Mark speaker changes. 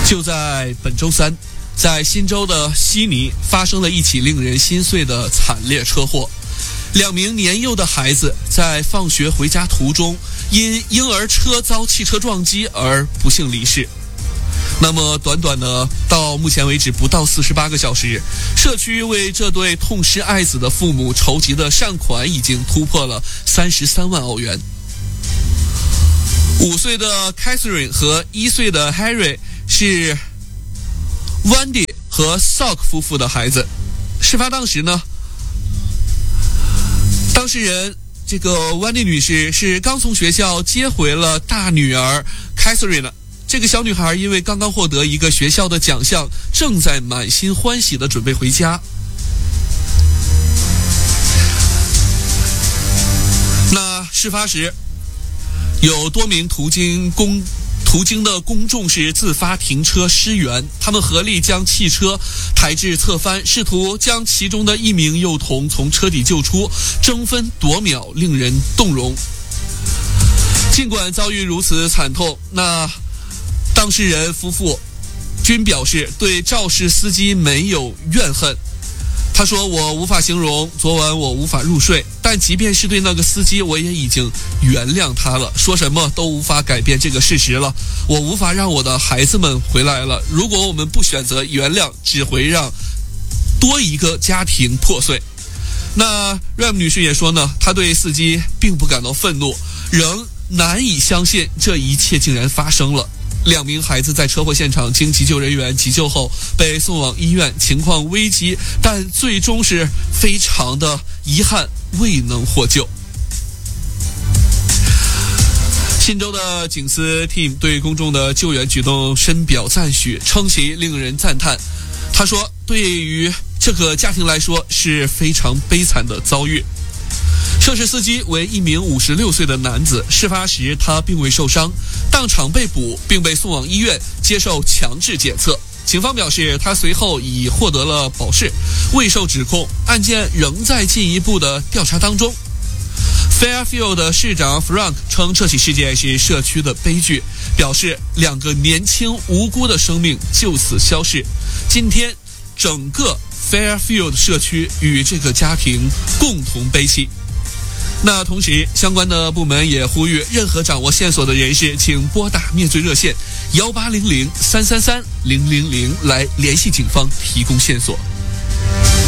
Speaker 1: 就在本周三，在新州的悉尼发生了一起令人心碎的惨烈车祸。2名年幼的孩子在放学回家途中，因婴儿车遭汽车撞击而不幸离世。那么短短的到目前为止不到48个小时，社区为这对痛失爱子的父母筹集的善款已经突破了33万澳元。5岁的 Catherine 和1岁的 Harry 是 Wendy 和 Sock 夫妇的孩子。事发当时呢，当事人这个 Wendy 女士是刚从学校接回了大女儿 Catherine。这个小女孩因为刚刚获得一个学校的奖项，正在满心欢喜地准备回家。那事发时，有多名途经的公众是自发停车支援，他们合力将汽车抬至侧翻，试图将其中的1名幼童从车底救出，争分夺秒，令人动容。尽管遭遇如此惨痛，那当事人夫妇均表示对肇事司机没有怨恨。他说，我无法形容昨晚我无法入睡，但即便是对那个司机，我也已经原谅他了，说什么都无法改变这个事实了。我无法让我的孩子们回来了，如果我们不选择原谅，只会让多一个家庭破碎。那 Ram 女士也说呢，她对司机并不感到愤怒，仍难以相信这一切竟然发生了。2名孩子在车祸现场经急救人员急救后被送往医院，情况危急，但最终是非常的遗憾，未能获救。新州的警司 team 对公众的救援举动深表赞许，称其令人赞叹。他说，对于这个家庭来说是非常悲惨的遭遇。涉事司机为1名56岁的男子，事发时他并未受伤，当场被捕并被送往医院接受强制检测。警方表示，他随后已获得了保释，未受指控，案件仍在进一步的调查当中。Fairfield 的市长 Frank 称这起事件是社区的悲剧，表示2个年轻无辜的生命就此消逝。今天整个 Fairfield 社区与这个家庭共同悲泣。那同时，相关的部门也呼吁任何掌握线索的人士，请拨打灭罪热线1800-333-000来联系警方，提供线索。